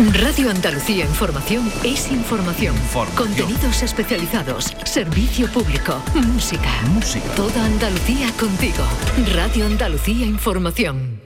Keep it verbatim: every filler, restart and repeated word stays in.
Radio Andalucía Información es información. Información. Contenidos especializados, servicio público, música. Música. Toda Andalucía contigo. Radio Andalucía Información.